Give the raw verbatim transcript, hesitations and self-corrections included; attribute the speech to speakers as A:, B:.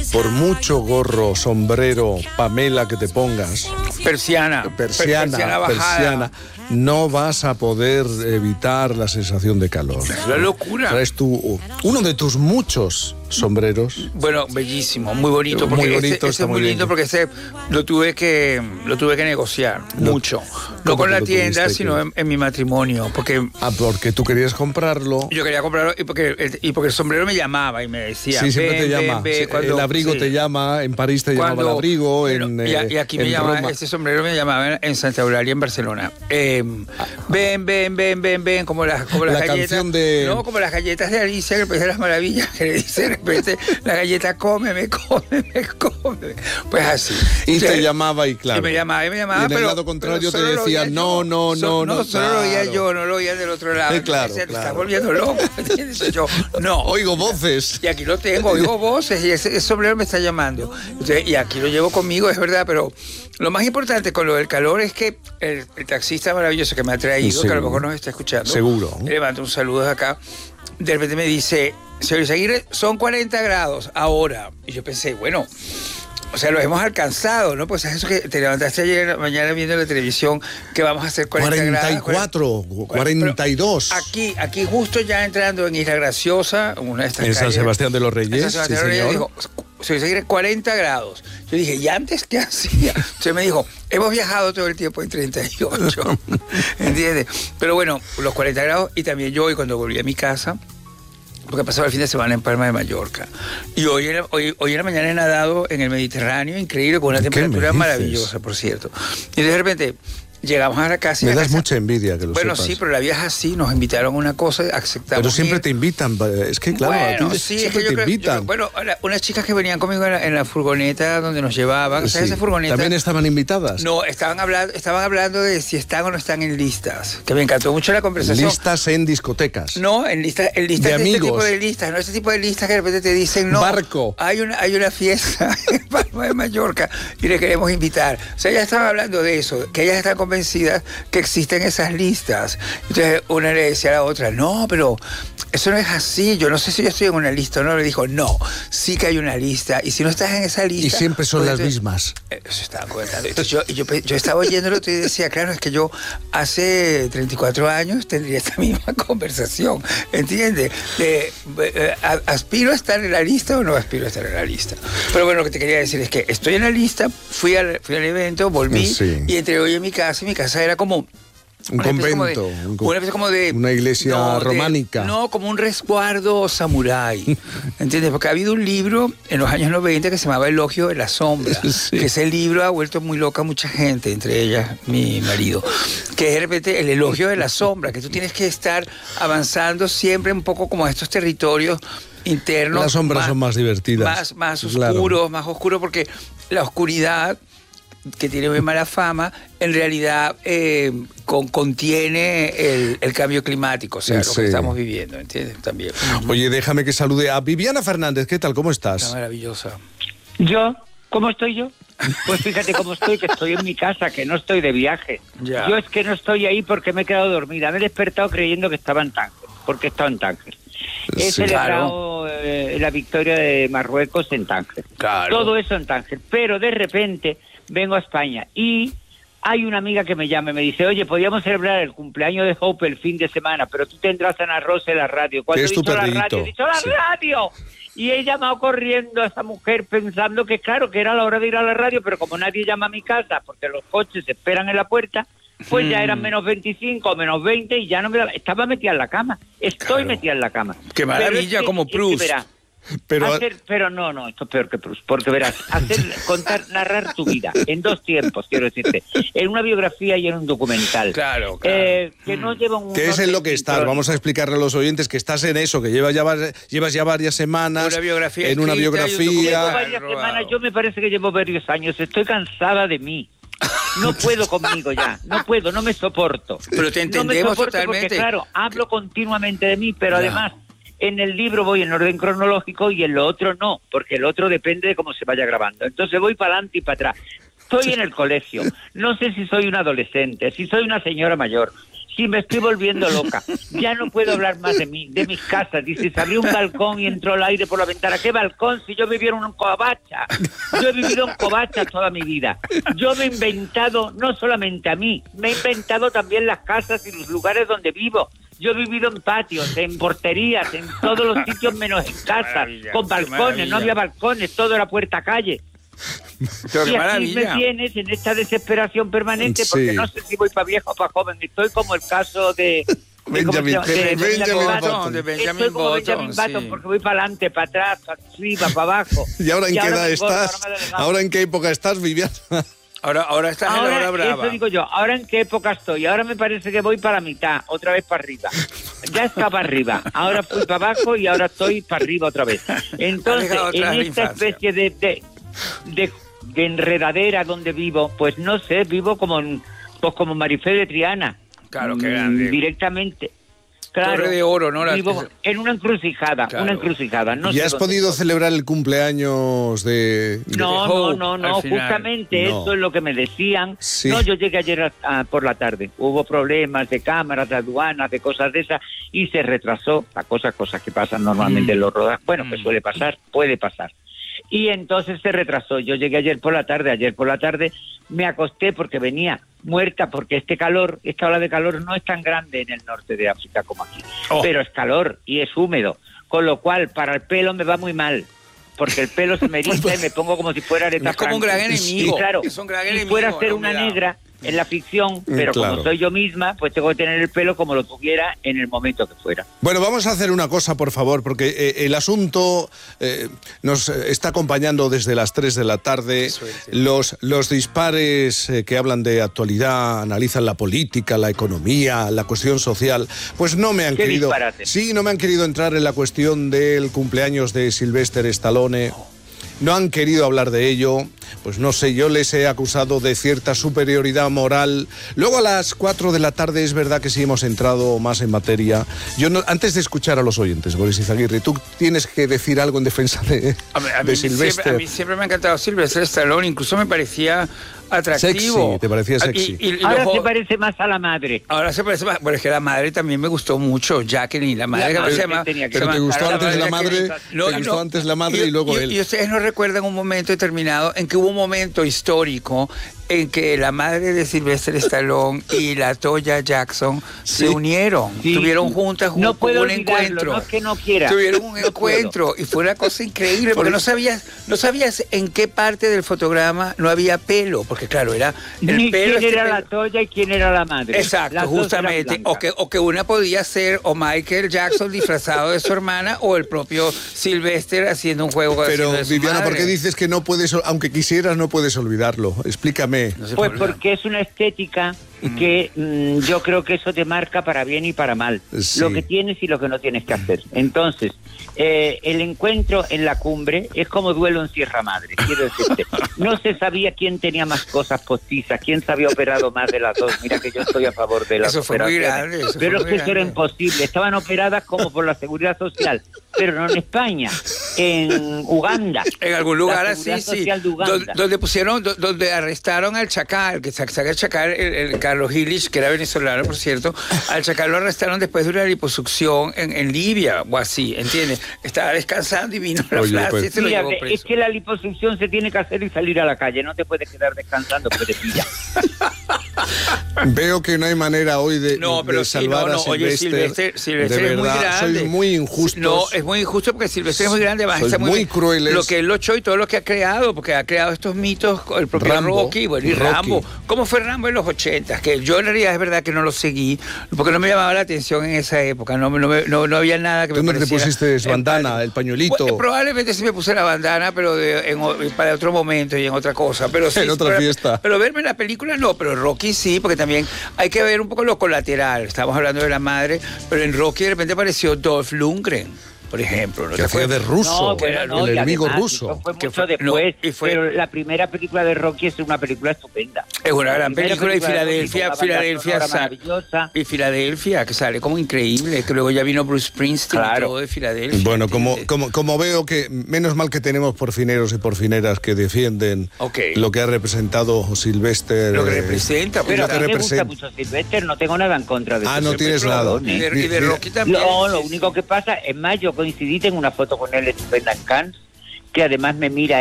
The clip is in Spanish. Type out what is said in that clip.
A: por mucho gorro, sombrero, Pamela que te pongas,
B: persiana,
A: persiana, persiana, persiana, no vas a poder evitar la sensación de calor.
B: Es una locura.
A: Traes tú uno de tus muchos sombreros.
B: Bueno, bellísimo, muy bonito, porque
A: muy bonito,
B: ese, ese es muy lindo
A: bien.
B: porque ese lo tuve que lo tuve que negociar no, mucho, no con la tienda, sino en, en mi matrimonio, porque
A: ah, porque tú querías comprarlo.
B: Yo quería comprarlo y porque el, y porque el sombrero me llamaba y me decía.
A: Sí, siempre
B: ven,
A: te llama.
B: Ven, ven,
A: sí,
B: cuando,
A: el abrigo
B: sí.
A: te llama, en París te
B: cuando,
A: llamaba el abrigo,
B: bueno,
A: en
B: y, y aquí me llamaba, este sombrero me llamaba en Santa Eulalia, en Barcelona. Eh, ah, ven, ven, ven, ven, ven, como las, como las
A: la
B: galletas.
A: Canción de...
B: No, como las galletas de Alicia, el País de las Maravillas, que le dice de repente la galleta cómeme, cómeme, cómeme. Pues así.
A: Y
B: Entonces,
A: te llamaba y claro.
B: Y me llamaba y me llamaba.
A: Y en el
B: pero,
A: lado contrario te
B: decía
A: decía no, no, no, no.
B: No, solo
A: claro.
B: lo oía yo, no lo oía del otro lado.
A: Sí, claro,
B: decía, te
A: claro.
B: estás volviendo loco. Yo, no.
A: Oigo voces.
B: Y aquí lo tengo, oigo voces y ese, ese sombrero me está llamando. Entonces, y aquí lo llevo conmigo, es verdad, pero lo más importante con lo del calor es que el, el taxista maravilloso que me ha traído, sí, que a lo mejor nos está escuchando.
A: Seguro.
B: Le mando un saludo de acá. De repente me dice, señor Izaguirre, son cuarenta grados ahora. Y yo pensé, bueno, o sea, lo hemos alcanzado, ¿no? Pues es eso que te levantaste ayer mañana viendo la televisión, que vamos a hacer cuarenta
A: cuarenta y cuatro,
B: grados.
A: cuarenta y dos.
B: Aquí, aquí justo ya entrando en Isla Graciosa, una de estas
A: en San
B: calles,
A: Sebastián de los Reyes,
B: en San Sebastián
A: sí,
B: de los Reyes,
A: señor.
B: dijo, se dice cuarenta grados. Yo dije, ¿y antes qué hacía? Entonces me dijo, hemos viajado todo el tiempo en treinta y ocho. ¿Entiendes? Pero bueno, los cuarenta grados, y también yo hoy cuando volví a mi casa, porque pasaba el fin de semana en Palma de Mallorca. Y hoy en, la, hoy, hoy en la mañana he nadado en el Mediterráneo, increíble, con una temperatura maravillosa, por cierto. Y de repente llegamos a la casa.
A: Me
B: la
A: das
B: casa,
A: mucha envidia que lo
B: Bueno,
A: sepas.
B: sí, pero la vida es así, nos invitaron a una cosa, aceptamos.
A: Pero siempre
B: ir.
A: te invitan, es que claro,
B: bueno,
A: a ti
B: sí,
A: siempre
B: es que yo
A: te
B: creo,
A: invitan.
B: yo, bueno, unas chicas que venían conmigo en la, en la furgoneta donde nos llevaban, o sea,
A: Sí.
B: esa furgoneta.
A: ¿También estaban invitadas?
B: No, estaban hablando, estaban hablando de si están o no están en listas, que me encantó mucho la conversación.
A: Listas en discotecas.
B: No, en listas, en listas
A: de,
B: de
A: amigos.
B: este tipo de listas, no este tipo de listas que de repente te dicen, no,
A: barco.
B: Hay una, hay una fiesta en Palma de Mallorca y le queremos invitar. O sea, ya estaban hablando de eso, que ellas están convencidas que existen esas listas. Entonces una le decía a la otra, no, pero eso no es así, yo no sé si yo estoy en una lista o no. Le dijo, no, sí que hay una lista, y si no estás en esa lista...
A: Y siempre son
B: pues,
A: las
B: entonces,
A: mismas.
B: Eso estaba comentando. Entonces yo, yo, yo estaba oyéndolo y decía, claro, es que yo hace treinta y cuatro años tendría esta misma conversación, ¿entiendes? De, eh, ¿aspiro a estar en la lista o no aspiro a estar en la lista? Pero bueno, lo que te quería decir es que estoy en la lista, fui al, fui al evento, volví,
A: sí.
B: y entré hoy en mi casa, y mi casa era como...
A: Un
B: una
A: convento,
B: de,
A: un co-
B: una, como de,
A: una iglesia
B: no,
A: románica.
B: De, no, como un resguardo samurái, ¿entiendes? Porque ha habido un libro en los años noventa que se llamaba Elogio de la Sombra, sí. Que ese libro ha vuelto muy loca a mucha gente, entre ellas mi marido, que es de repente el elogio de la sombra, que tú tienes que estar avanzando siempre un poco como a estos territorios internos.
A: Las sombras
B: más,
A: son más divertidas.
B: Más, más
A: claro.
B: oscuros, más oscuros, porque la oscuridad, que tiene muy mala fama, en realidad eh, con, contiene el, el cambio climático, o sea, sí. Lo que estamos viviendo, ¿entiendes? También.
A: Oye, déjame que salude a Viviana Fernández. ¿Qué tal? ¿Cómo estás?
B: Está maravillosa.
C: ¿Yo? ¿Cómo estoy yo? Pues fíjate cómo estoy, que estoy en mi casa, que no estoy de viaje.
B: Ya.
C: Yo es que no estoy ahí porque me he quedado dormida. Me he despertado creyendo que estaba en Tánger, porque he estado en Tánger. He
A: Sí,
C: celebrado claro. eh, la victoria de Marruecos en Tánger.
B: Claro.
C: Todo eso en Tánger. Pero de repente vengo a España y hay una amiga que me llama y me dice, oye, podíamos celebrar el cumpleaños de Hope el fin de semana, pero tú tendrás a Ana Rosa en la radio. Cuando he dicho la radio, he dicho la sí. radio. Y he llamado corriendo a esa mujer pensando que claro, que era la hora de ir a la radio, pero como nadie llama a mi casa porque los coches se esperan en la puerta, pues hmm. ya eran menos veinticinco, menos veinte y ya no me daba, estaba metida en la cama. Estoy claro. metida en la cama.
B: Qué maravilla, es que, como Proust.
C: Es que verá, Pero, hacer, pero no, no, esto es peor que Proust, porque verás, hacer, contar, narrar tu vida en dos tiempos, quiero decirte, en una biografía y en un documental.
B: Claro, claro.
C: Eh, que no lleva un...
A: ¿Qué es en lo que estás? Vamos a explicarle a los oyentes que estás en eso, que llevas ya, llevas ya varias semanas
B: una biografía
A: en una biografía.
C: Llevo varias semanas, yo me parece que llevo varios años, estoy cansada de mí. No puedo conmigo ya, no puedo, no me soporto.
B: Pero te entendemos
C: no me soporto
B: totalmente.
C: Porque claro, hablo continuamente de mí, pero ya. además... En el libro voy en orden cronológico y en lo otro no, porque el otro depende de cómo se vaya grabando. Entonces voy para adelante y para atrás. Estoy en el colegio, no sé si soy un adolescente, si soy una señora mayor, Sí, me estoy volviendo loca. Ya no puedo hablar más de mí, de mis casas. Dice, se abrió un balcón y entró el aire por la ventana. ¿Qué balcón? Si yo vivía en un covacha. Yo he vivido en covachas toda mi vida. Yo me he inventado, no solamente a mí, me he inventado también las casas y los lugares donde vivo. Yo he vivido en patios, en porterías, en todos los sitios menos en casas, con balcones. No había balcones, todo era puerta calle.
B: Pero
C: y aquí me tienes en esta desesperación permanente, porque sí. no sé si voy para viejo o para joven. Estoy como el caso de
A: Benjamin,
C: de, de, de,
B: Benjamin
C: Button.
B: Button. De Benjamin
C: Estoy como
B: Button,
C: Benjamin Button,
B: sí.
C: porque voy para adelante, para atrás, para arriba, para abajo.
A: ¿Y ahora en
C: y
A: qué
C: ahora
A: edad estás?
C: Gordo, ahora,
A: ¿Ahora en qué época estás, Viviana?
B: Ahora, ahora estás ahora, en la hora brava.
C: Eso digo yo, ¿ahora en qué época estoy? Ahora me parece que voy para la mitad, otra vez para arriba. Ya estaba para arriba, ahora fui para abajo y ahora estoy para arriba otra vez. Entonces, en esta especie de, de, de, de enredadera donde vivo, pues no sé, vivo como, pues como Marifé de Triana.
B: Claro, qué grande.
C: Directamente. Claro,
B: Torre de Oro, ¿no? La...
C: Vivo en una encrucijada,
B: claro.
C: una encrucijada. No
A: ¿Y
C: sé
A: has
C: dónde
A: podido
C: estoy.
A: celebrar el cumpleaños de...? de
C: No,
B: Hope,
C: no, no, no, justamente
A: no.
C: eso es lo que me decían.
A: Sí.
C: No, yo llegué ayer a, a, por la tarde. Hubo problemas de cámaras, de aduanas, de cosas de esas, y se retrasó. La cosa, cosas que pasan normalmente mm. en los rodajes. Bueno, que suele pasar, puede pasar. Y entonces se retrasó. Yo llegué ayer por la tarde, ayer por la tarde me acosté porque venía muerta, porque este calor, esta ola de calor no es tan grande en el norte de África como aquí. Oh. Pero es calor y es húmedo, con lo cual para el pelo me va muy mal. Porque el pelo se me eriza y me pongo como si fuera Aretha
B: Es como
C: Franklin.
B: un gran enemigo.
C: Y claro,
B: es un gran
C: si
B: enemigo,
C: fuera a ser
B: no
C: una
B: me da.
C: negra en la ficción, pero
A: claro.
C: como soy yo misma, pues tengo que tener el pelo como lo tuviera en el momento que fuera.
A: Bueno, vamos a hacer una cosa, por favor, porque eh, el asunto eh, nos está acompañando desde las tres de la tarde. Los, los dispares eh, que hablan de actualidad, analizan la política, la economía, la cuestión social, pues no me han
C: ¿Qué
A: querido...
C: disparate?
A: Sí, no me han querido entrar en la cuestión del cumpleaños de Sylvester Stallone. No han querido hablar de ello, pues no sé, yo les he acusado de cierta superioridad moral. Luego a las cuatro de la tarde es verdad que sí hemos entrado más en materia. Yo no, antes de escuchar a los oyentes, Boris Izaguirre, tú tienes que decir algo en defensa de,
B: a mí, a
A: de
B: mí
A: Sylvester.
B: Siempre, a mí siempre me ha encantado Sylvester Stallone, incluso me parecía atractivo.
A: Sexy, te parecía sexy.
C: Y, y ahora se parece más a la madre.
B: Ahora se parece más, bueno, es que la madre también me gustó mucho, Jacqueline, la madre,
C: la
B: que
C: madre
B: se llama...
C: tenía que
A: Pero te gustó
B: la
A: antes la madre,
B: no,
A: te gustó
B: no,
A: antes la madre
B: y,
A: y luego
B: y,
A: él.
B: Y ustedes no recuerdan un momento determinado en que hubo un momento histórico en que la madre de Sylvester Stallone y la Toya Jackson
A: ¿Sí?
B: se unieron,
C: Sí.
B: tuvieron juntas un,
C: no puedo
B: un encuentro.
C: No es que no quiera.
B: Tuvieron un
C: no
B: encuentro
C: puedo.
B: y fue una cosa increíble porque no sabías, no sabías en qué parte del fotograma no había pelo, porque claro, era el
C: Ni
B: pelo.
C: quién
B: este
C: era
B: pelo.
C: la Toya y quién era la madre.
B: Exacto,
C: Las dos
B: justamente.
C: eran
B: O que, o que una podía ser o Michael Jackson disfrazado de su hermana o el propio Sylvester haciendo un juego.
A: Pero
B: de su
A: Viviana,
B: madre.
A: ¿por qué dices que no puedes, aunque quisieras, no puedes olvidarlo? Explícame.
B: No sé
C: Pues
B: por qué.
C: porque es una estética que mm, yo creo que eso te marca para bien y para mal.
A: Sí.
C: Lo que tienes y lo que no tienes que hacer. Entonces, eh, el encuentro en la cumbre es como duelo en Sierra Madre, quiero decirte. No se sabía quién tenía más cosas postizas, quién se había operado más de las dos. Mira que yo estoy a favor de las
B: Eso fue muy
C: operaciones.
B: grande, eso
C: Pero
B: fue
C: es que
B: muy
C: eso era
B: grande.
C: imposible. Estaban operadas como por la Seguridad Social, pero no en España, en Uganda.
B: En algún lugar
C: La
B: así,
C: Seguridad
B: sí.
C: Social de Uganda.
B: Donde, donde pusieron, do- donde arrestaron al Chacal, que saca el Chacal, el, el Carlos Illich, que era venezolano, por cierto. Al Chacal lo arrestaron después de una liposucción en, en Libia o así, ¿entiendes? Estaba descansando y vino la
A: Oye,
B: frase
A: pues-
B: y se lo
C: Mira,
B: llevó
C: es
B: preso.
C: que la liposucción se tiene que hacer y salir a la calle. No te puedes quedar descansando porque te pilla.
A: Veo que no hay manera hoy de,
B: No,
A: de
B: pero sí,
A: salvar
B: no, no,
A: a
B: oye,
A: Sylvester.
B: Silvestre, Silvestre
A: de
B: es muy
A: verdad,
B: grande.
A: sois muy injustos.
B: No, es muy injusto porque Silvestre es muy grande, además
A: Sois
B: está muy,
A: muy
B: bien
A: crueles.
B: Lo que él lo echó y todo lo que ha creado, porque ha creado estos mitos, el propio
A: Rambo,
B: Rocky, bueno, y
A: Rocky.
B: Rambo. ¿Cómo fue Rambo en los ochentas? Que yo en realidad es verdad que no lo seguí, porque no me llamaba la atención en esa época, no, no, me- no, no había nada que
A: Tú
B: me
A: no te
B: pareciera
A: pusiste bandana,
B: empático.
A: el pañuelito.
B: Bueno, probablemente sí me puse la bandana, pero de- en o- para otro momento y en otra cosa. Pero sí,
A: En otra
B: pero-
A: fiesta.
B: Pero verme en la película no, pero Rocky sí, porque también hay que ver un poco lo colateral. Estamos hablando de la madre, pero en Rocky de repente apareció Dolph Lundgren. por ejemplo. ¿No
A: que hacía de ruso,
C: no, bueno, no,
A: el enemigo
C: además,
A: ruso.
C: Fue mucho
B: fue,
C: después,
B: no, fue,
C: pero la primera película de Rocky es una película estupenda.
B: Es una gran película, película y Filadelfia,
C: Rocky,
B: Filadelfia, Filadelfia y Filadelfia, que sale como increíble, que luego ya vino Bruce Springsteen, claro, y todo de Filadelfia.
A: Bueno, como, como, como veo que menos mal que tenemos porfineros y porfineras que defienden okay. lo que ha representado Sylvester.
B: Lo que representa,
C: pero
B: lo
C: a mí
B: que
C: me
B: representa.
C: gusta mucho Sylvester, no tengo nada en contra de
A: Ah, no tienes nada.
B: Y de, y de Rocky también.
C: No, lo único que pasa, es más, yo coincidí, tengo una foto con él estupenda en Cannes, que además me mira